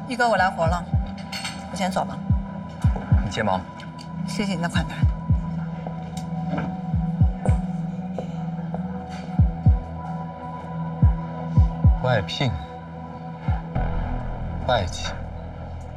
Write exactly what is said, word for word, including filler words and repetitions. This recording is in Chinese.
一哥，我来活了，我先走了。 你先忙。 谢谢你的款待。 外聘，外企。